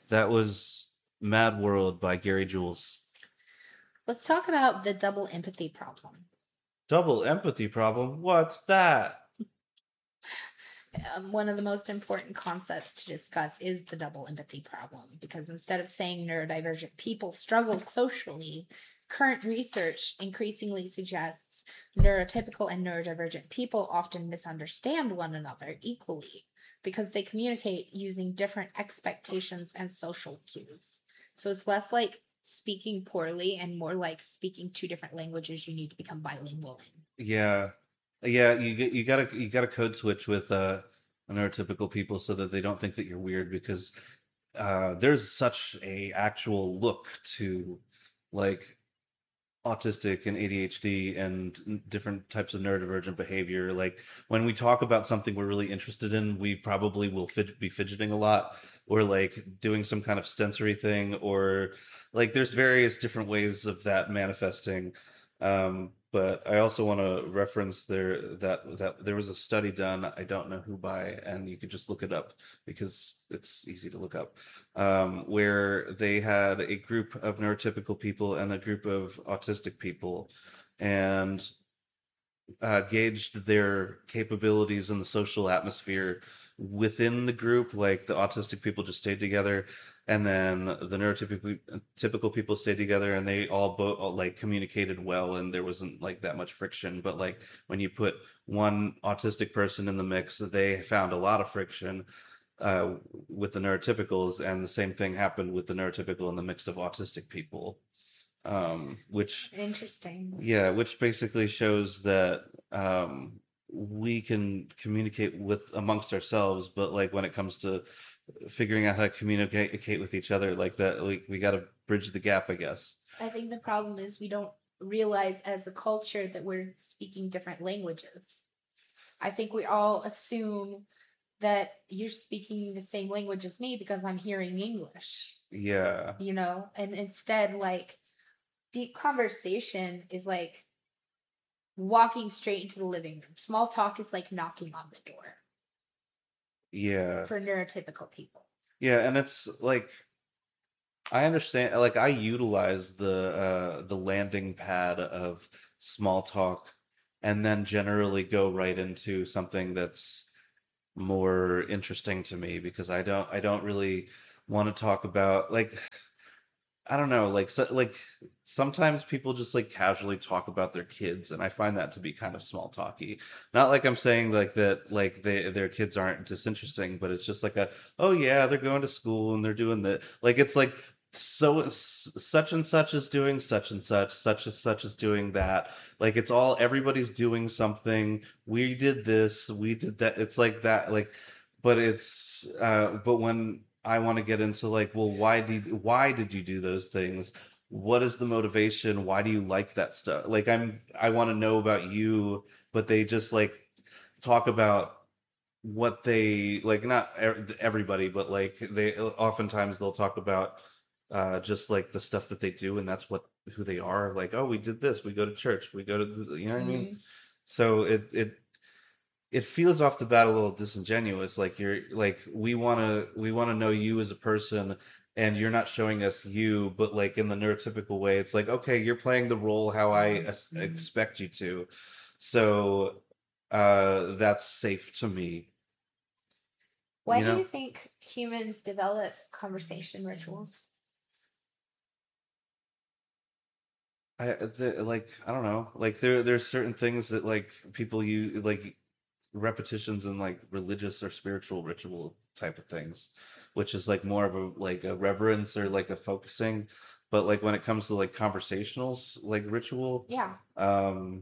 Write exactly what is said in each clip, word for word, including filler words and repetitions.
That was Mad World by Gary Jules. Let's talk about the double empathy problem. Double empathy problem? What's that? Um, one of the most important concepts to discuss is the double empathy problem because instead of saying neurodivergent people struggle socially, current research increasingly suggests neurotypical and neurodivergent people often misunderstand one another equally because they communicate using different expectations and social cues. So it's less like speaking poorly and more like speaking two different languages you need to become bilingual in. Yeah, yeah. You get you gotta you gotta code switch with uh neurotypical people so that they don't think that you're weird because uh there's such a actual look to like autistic and A D H D and different types of neurodivergent behavior. Like when we talk about something we're really interested in, we probably will fidget, be fidgeting a lot or like doing some kind of sensory thing or like there's various different ways of that manifesting. Um, but I also want to reference there that that there was a study done. I don't know who by, and you could just look it up because it's easy to look up um, where they had a group of neurotypical people and a group of autistic people and uh, gauged their capabilities in the social atmosphere within the group. Like the autistic people just stayed together, and then the neurotypical typical people stayed together, and they all both like communicated well, and there wasn't like that much friction. But like when you put one autistic person in the mix, they found a lot of friction uh, with the neurotypicals, and the same thing happened with the neurotypical and the mix of autistic people. Um, which, Interesting. yeah, which basically shows that um, we can communicate with amongst ourselves, but like when it comes to figuring out how to communicate with each other, like that, like we got to bridge the gap, I guess. I think the problem is we don't realize as a culture that we're speaking different languages. I think we all assume that you're speaking the same language as me because I'm hearing English, Yeah. you know? And instead, like, deep conversation is like walking straight into the living room. Small talk is like knocking on the door Yeah. for neurotypical people. Yeah, and it's like I understand like I utilize the uh the landing pad of small talk and then generally go right into something that's more interesting to me because I don't I don't really want to talk about like I don't know like so, like sometimes people just like casually talk about their kids and I find that to be kind of small talky. Not like I'm saying like that like they their kids aren't disinteresting, but it's just like a oh yeah, they're going to school and they're doing that. Like it's like so s- such and such is doing such and such, such as such is doing that. Like it's all everybody's doing something. We did this, we did that. It's like that like but it's uh but when I want to get into like well why did why did you do those things? What is the motivation? Why do you like that stuff? Like I'm I want to know about you, but they just like talk about what they like not e- everybody but like they oftentimes they'll talk about uh just like the stuff that they do and that's what who they are like oh we did this we go to church we go to the, you know what I mean Mm-hmm. so it it it feels off the bat a little disingenuous like you're like we want to we want to know you as a person and you're not showing us you but like in the neurotypical way it's like okay you're playing the role how I es- Mm-hmm. expect you to so uh that's safe to me Why you do know you think humans develop conversation rituals? I the, like I don't know like there there's certain things that like people use like repetitions in like religious or spiritual ritual type of things, which is like more of a like a reverence or like a focusing. But like when it comes to like conversationals, like ritual, Yeah. um,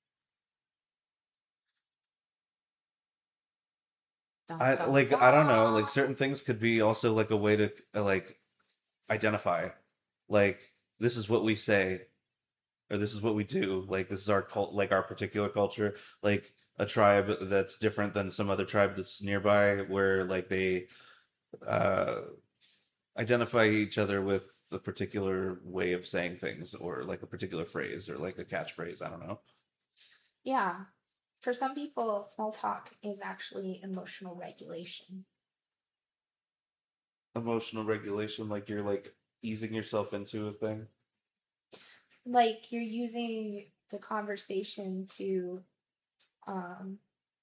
Dun, I dun, like I don't know, like dun. certain things could be also like a way to uh, like identify, like this is what we say or this is what we do, like this is our cult, like our particular culture, like a tribe that's different than some other tribe that's nearby, where like they uh identify each other with a particular way of saying things or like a particular phrase or like a catchphrase. I don't know. Yeah. For some people, small talk is actually emotional regulation. Emotional regulation, like you're like easing yourself into a thing. Like you're using the conversation to um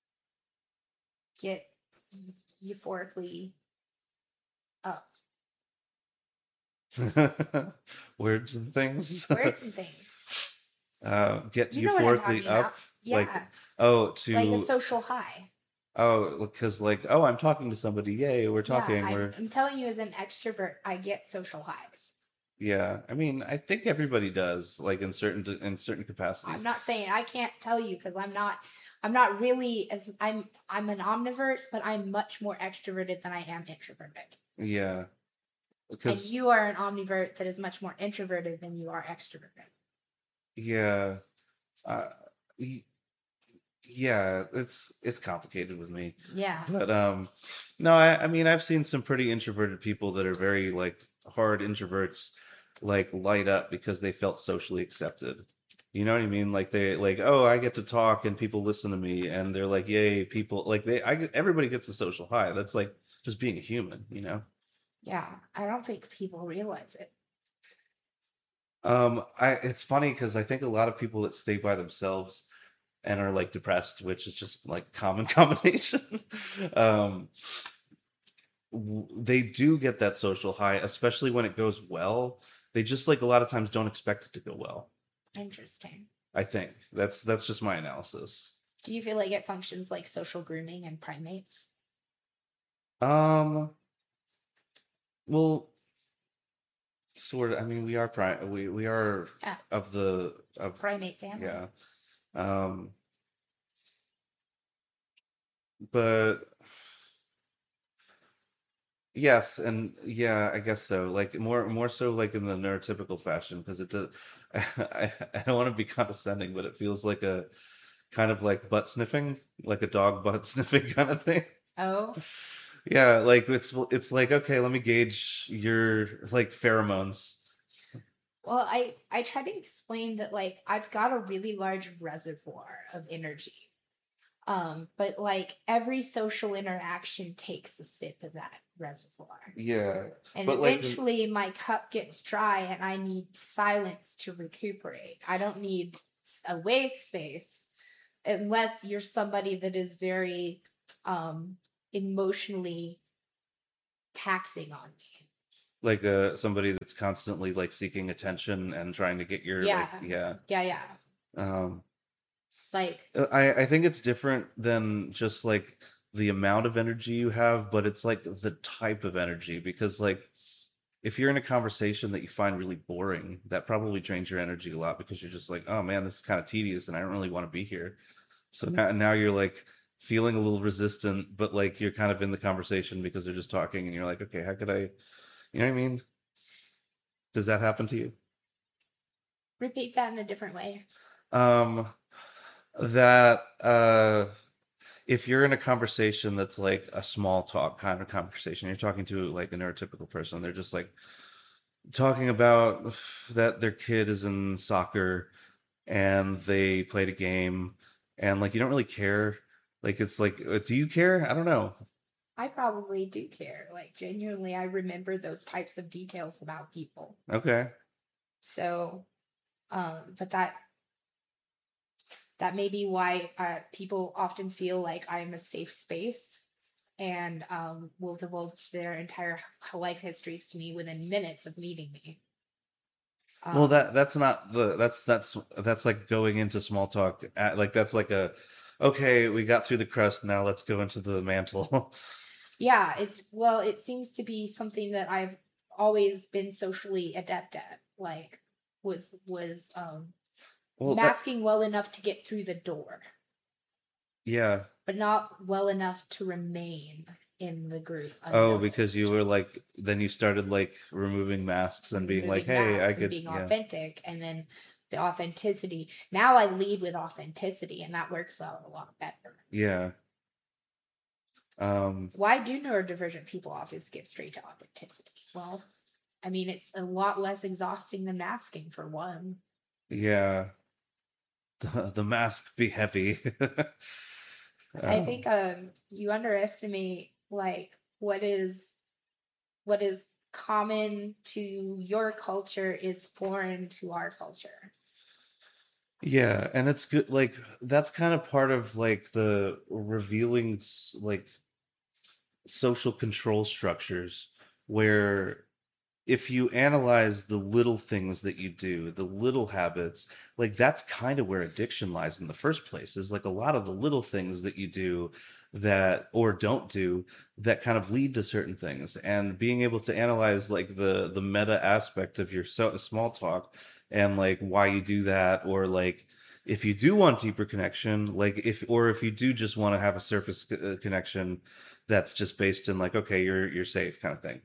get euphorically up. Words and things. Words and things. Uh, get You know what I'm talking euphorically up, about. like Yeah. oh Like a to social high. oh because like oh I'm talking to somebody, yay, we're Yeah, talking, I'm, we're I'm telling you, as an extrovert, I get social highs. yeah. I mean, I think everybody does, like in certain in certain I'm capacities. not saying I can't tell you because I'm not. I'm not really as I'm. I'm an omnivert, but I'm much more extroverted than I am introverted. Yeah, And because you are an omnivert that is much more introverted than you are extroverted. yeah, uh, y- yeah, it's it's complicated with me. Yeah. But um, no, I, I mean, I've seen some pretty introverted people that are very like hard introverts, like light up because they felt socially accepted. You know what I mean? Like they like, oh, I get to talk and people listen to me, and they're like, yay, people like they. I everybody gets a social high. That's like just being a human, you know. Yeah. I don't think people realize it. Um, I it's funny because I think a lot of people that stay by themselves and are like depressed, which is just like common combination. um, w- they do get that social high, especially when it goes well. They just like a lot of times don't expect it to go well. Interesting. I think that's that's just my analysis. Do you feel like it functions like social grooming and primates? Um, well, sort of. I mean, we are pri- we we are Yeah. of the of Primate family. yeah. Um, but yes, and yeah, I guess so. Like more more so like in the neurotypical fashion because it does. I, I don't want to be condescending, but it feels like a kind of like butt sniffing, like a dog butt sniffing kind of thing. Oh. Yeah, like it's it's like okay, let me gauge your like pheromones. Well, I I try to explain that like I've got a really large reservoir of energy. Um, but like every social interaction takes a sip of that reservoir. Yeah, And but like eventually my cup gets dry and I need silence to recuperate. I don't need a waste space unless you're somebody that is very um emotionally taxing on me. like uh somebody that's constantly like seeking attention and trying to get your Yeah. like yeah. Yeah, yeah. Um, Like uh, I I think it's different than just like the amount of energy you have, but it's like the type of energy because like if you're in a conversation that you find really boring, that probably drains your energy a lot because you're just like, oh man, this is kind of tedious and I don't really want to be here. So now now you're like feeling a little resistant, but like you're kind of in the conversation because they're just talking and you're like, okay, how could I, you know what I mean? Does that happen to you? repeat that in a different way. Um, that uh if you're in a conversation that's like a small talk kind of conversation, you're talking to like a neurotypical person, they're just like talking about that their kid is in soccer and they played a game and like you don't really care. Like it's like, uh, do you care? I don't know. I probably do care. Like genuinely I remember those types of details about people. Okay. So um but that that may be why uh, people often feel like I'm a safe space and um, will divulge their entire life histories to me within minutes of meeting me. Um, Well, that that's not the that's that's that's like going into small talk at, like that's like a okay, we got through the crust, now let's go into the mantle. yeah, it's well, it seems to be something that I've always been socially adept at. Like was was um, Well, that masking well enough to get through the door, yeah. but not well enough to remain in the group Oh, because you unnoticed. were like then you started like removing masks and being like, Removing "Hey, I masks and could being yeah. authentic, and then the authenticity. Now I lead with authenticity, and that works out a lot better. Yeah. Um Why do neurodivergent people often skip straight to authenticity? Well, I mean, it's a lot less exhausting than masking, for one. yeah. The, the mask be heavy. I um, think um you underestimate like what is what is common to your culture is foreign to our culture. Yeah, and it's good. Like that's kind of part of like the revealing, s- like social control structures, where if you analyze the little things that you do, the little habits, like that's kind of where addiction lies in the first place, is like a lot of the little things that you do that or don't do that kind of lead to certain things. And being able to analyze like the the meta aspect of your so, small talk and like why you do that, or like if you do want deeper connection, like if or if you do just want to have a surface c- uh, connection that's just based in like okay, you're you're safe kind of thing.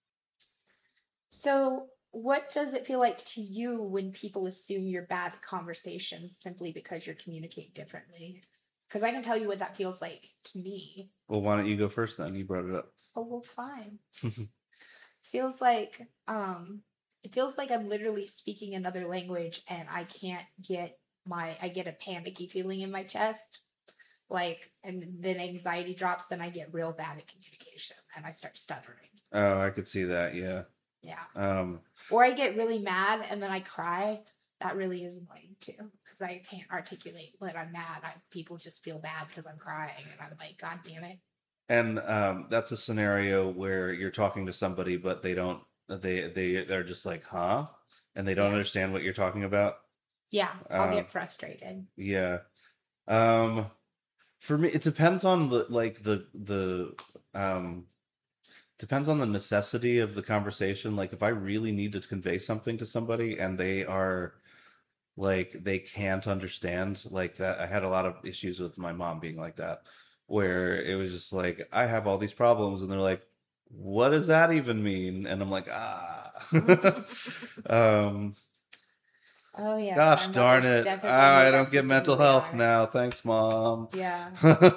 So, what does it feel like to you when people assume you're bad at conversations simply because you communicate differently? Because I can tell you what that feels like to me. Well, why don't you go first then? You brought it up. Oh, well, fine. Feels like um it feels like I'm literally speaking another language and I can't get my I get a panicky feeling in my chest. Like, and then anxiety drops, then I get real bad at communication and I start stuttering. Oh, I could see that. Yeah. Yeah. Um, Or I get really mad and then I cry. That really is annoying too because I can't articulate when I'm mad. I, people just feel bad because I'm crying and I'm like, God damn it. and um, that's a scenario where you're talking to somebody, but they don't. They they they're just like, huh, and they don't Yeah. understand what you're talking about. Yeah, I'll Um, get frustrated. yeah. Um, for me, it depends on the like the the um depends on the necessity of the conversation. Like if I really need to convey something to somebody and they are like they can't understand like that. I had a lot of issues with my mom being like that, where it was just like I have all these problems and they're like, what does that even mean? And I'm like, ah. um Oh yes, our gosh darn mothers it, definitely ah, I made don't us get into who mental we health are. now, thanks mom. Yeah.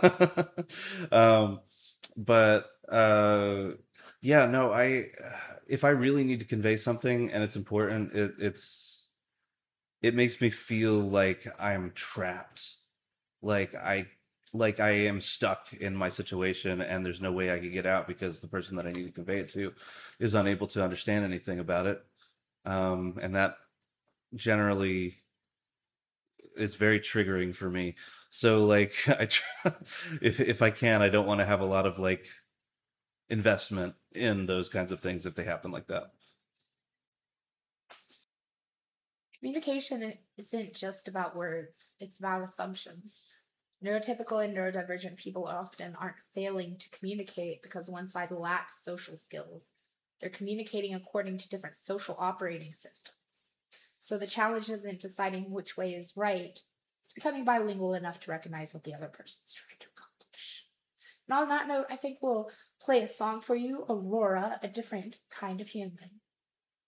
um but uh yeah, no, I if I really need to convey something and it's important, it, it's it makes me feel like I'm trapped. Like I like I am stuck in my situation and there's no way I can get out because the person that I need to convey it to is unable to understand anything about it. Um, and that generally is very triggering for me. So like I try, if if I can, I don't want to have a lot of like investment in those kinds of things if they happen like that. Communication isn't just about words, it's about assumptions. Neurotypical and neurodivergent people often aren't failing to communicate because one side lacks social skills. They're communicating according to different social operating systems. So the challenge isn't deciding which way is right, it's becoming bilingual enough to recognize what the other person's trying to accomplish. And on that note, I think we'll play a song for you, Aurora, a different kind of human.